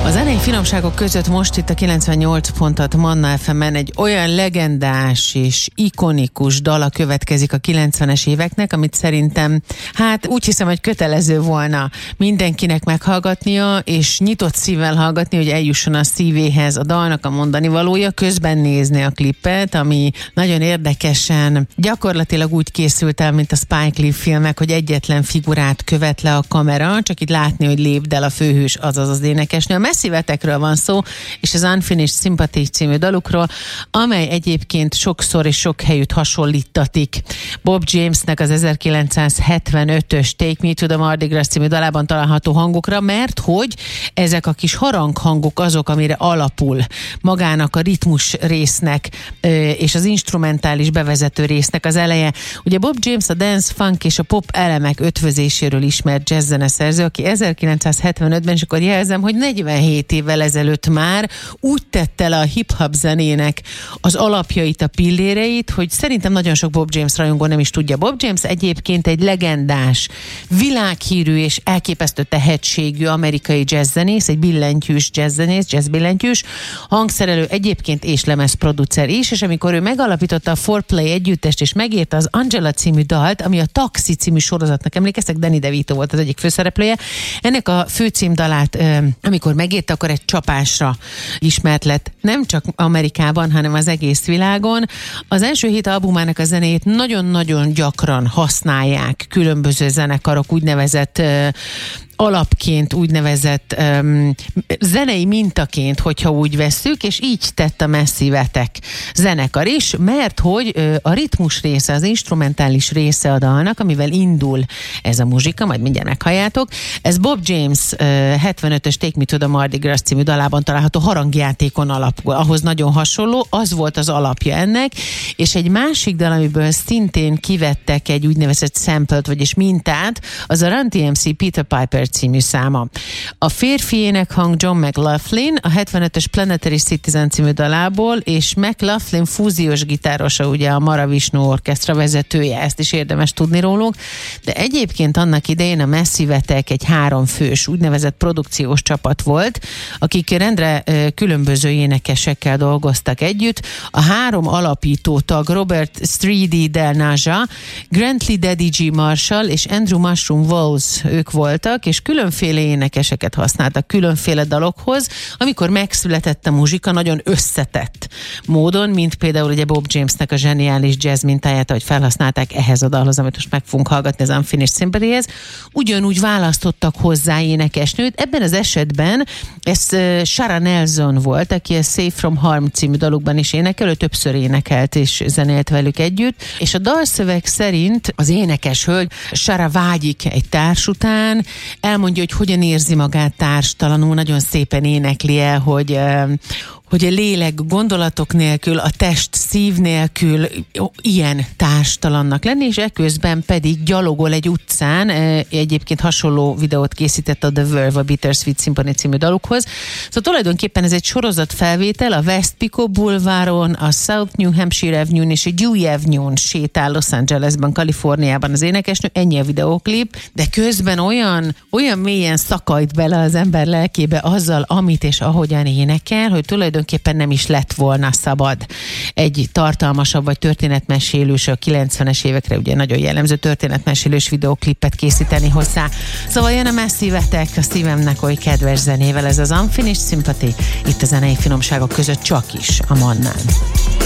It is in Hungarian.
A zenei finomságok között most itt a 98 pontot Manna FM-en egy olyan legendás és ikonikus dala következik a 90-es éveknek, amit szerintem, úgy hiszem, hogy kötelező volna mindenkinek meghallgatnia, és nyitott szívvel hallgatni, hogy eljusson a szívéhez a dalnak a mondani valója, közben nézni a klippet, ami nagyon érdekesen, gyakorlatilag úgy készült el, mint a Spike Lee filmek, hogy egyetlen figurát követ le a kamera, csak így látni, hogy lépd el a főhős, azaz az énekesnő. A Massive-ekről van szó, és az Unfinished Sympathy című dalukról, amely egyébként sokszor és sok helyütt hasonlítatik Bob Jamesnek az 1975-ös Take Me to the Mardi Gras című dalában található hangokra, mert hogy ezek a kis haranghangok azok, amire alapul magának a ritmus résznek és az instrumentális bevezető résznek az eleje. Ugye Bob James a dance, funk és a pop elemek ötvözéséről ismert jazzzeneszerző, aki 1975-ben, és akkor jelzem, hogy 47 évvel ezelőtt már úgy tette le a hip-hop zenének az alapjait, a pilléreit, hogy szerintem nagyon sok Bob James rajongó nem is tudja. Bob James egyébként egy legendás, világhírű és elképesztő tehetségű amerikai jazzzenész, egy billentyűs jazzzenész, jazzbillentyűs, hangszerelő egyébként és lemezproducer is, és amikor ő megalapította a 4Play együttest, és megírta az Angela című dalt, ami a Taxi című sorozatnak, emlékeztek, Danny DeVito volt az egyik főszereplője. Ennek a főcímdalát, amikor megírta, akkor egy csapásra ismert lett, nem csak Amerikában, hanem az egész világon. Az első 7 albumának a zenéjét nagyon-nagyon gyakran használják különböző zenekarok, úgynevezett alapként, úgynevezett zenei mintaként, hogyha úgy vesszük, és így tett a Massive-ek zenekar is, mert hogy a ritmus része, az instrumentális része a dalnak, amivel indul ez a muzsika, majd mindjárt meghalljátok, ez Bob James 75-ös Take Me to the Mardi Gras című dalában található harangjátékon alapul, ahhoz nagyon hasonló, az volt az alapja ennek, és egy másik dal, amiből szintén kivettek egy úgynevezett sample-t, vagyis mintát, az a Run DMC Peter Piper című száma. A férfi énekhang John McLaughlin, a 75-ös Planetary Citizen című dalából, és McLaughlin fúziós gitárosa, ugye a Mahavishnu orkesztra vezetője, ezt is érdemes tudni róluk, de egyébként annak idején a Massive-ek egy 3 fős, úgynevezett produkciós csapat volt, akik rendre különböző énekesekkel dolgoztak együtt. A 3 alapító tag, Robert Streedy Del Naja, Grantley Daddy G. Marshall és Andrew Mushroom Walls, ők voltak, és különféle énekeseket használtak különféle dalokhoz, amikor megszületett a muzsika nagyon összetett módon, mint például ugye Bob Jamesnek a zseniális jazz mintáját, ahogy felhasználták ehhez a dalhoz, amit most meg fogunk hallgatni, az Unfinished Sympathyhez, ugyanúgy választottak hozzá énekesnőt. Ebben az esetben ez Shara Nelson volt, aki a Safe from Harm című dalukban is énekel, ő többször énekelt és zenélt velük együtt, és a dalszöveg szerint az énekes hölgy Shara vágyik egy társ után, elmondja, hogy hogyan érzi magát társtalanul, nagyon szépen énekli el, hogy a lélek gondolatok nélkül, a test szív nélkül ilyen társtalannak lenni, és eközben pedig gyalogol egy utcán, egyébként hasonló videót készített a The Verve a Bittersweet Symphony című dalukhoz. Szóval tulajdonképpen ez egy sorozatfelvétel, a West Pico Boulevardon, a South New Hampshire Avenue-n és a Dewey Avenue-n sétál Los Angelesben, Kaliforniában az énekesnő, ennyi a videóklip, de közben olyan mélyen szakajt bele az ember lelkébe azzal, amit és ahogyan énekel, hogy tulajdonképpen nem is lett volna szabad egy tartalmasabb vagy történetmesélős, a 90-es évekre ugye nagyon jellemző történetmesélős videóklipet készíteni hozzá. Szóval jön a Massive-ek a szívemnek oly kedves zenével, ez az Unfinished Sympathy, itt a zenei finomságok között csak is a Mannán.